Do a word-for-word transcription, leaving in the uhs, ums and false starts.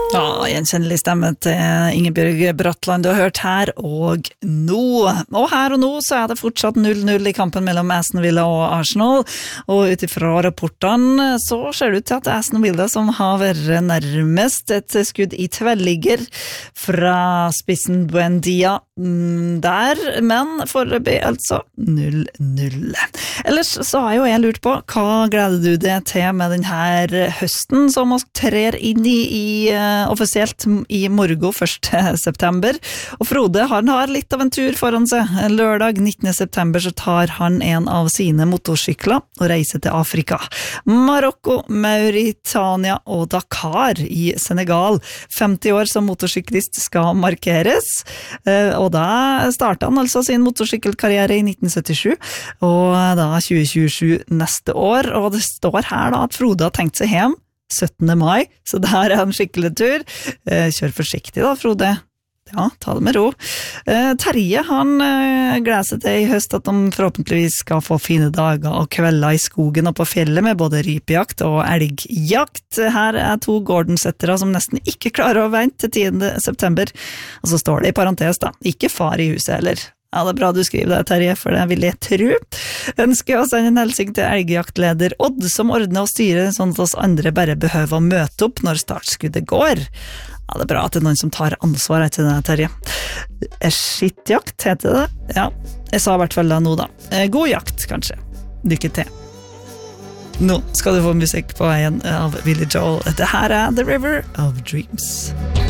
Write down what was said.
Ja, gjenkjennelig stemme til Ingebjørg Bratland du har hørt her og nå. Og her og nå så er det fortsatt null null i kampen mellom Aston Villa og Arsenal. Og utifra rapportene så ser det ut til at Aston Villa som har vært nærmest et skudd i tverrligger fra spissen Buendia der, men foreløpig altså null null. Ellers så har jo jeg lurt på, hva gleder du deg til med denne høsten som vi trer inn i, i offisielt i morgen første september. Og Frode, han har litt av en tur foran seg. Lørdag nittende september så tar han en av sine motorsykler og reiser til Afrika. Marokko, Mauritania og Dakar i Senegal. femti år som motorsyklist skal markeres. Og da startet han altså sin motorsykkelkarriere i nitten syttisju, og da tjue tjuesju neste år. Og det står her da at Frode har tenkt seg hjem syttende mai, så der er en skikkelig tur. Eh, kjør forsiktig da, Frode. Ja, ta det med ro. Eh, Terje, han eh, gleder seg til i høst at de forhåpentligvis skal få fine dager og kvelder i skogen og på fjellet med både rypejakt og elgjakt. Her er to Gordon-settere som nesten ikke klarer å vente til tiende september. Og så står det i parentes da, ikke far i huset heller. Ja, det er bra du skriver det, Terje, for det vil jeg tro. Ønsker å sende en helsing til elgjaktleder Odd, som ordner og styrer sånn at oss andre bare behøver å møte opp når startskuddet går. Ja, det er bra at det er noen som tar ansvar etter det, Terje. Skittjakt heter det. Ja, jeg sa i hvert fall da nå da. God jakt, kanskje. Lykke til. Nå skal du få musikk på veien av Billy Joel. Dette her er The River of Dreams.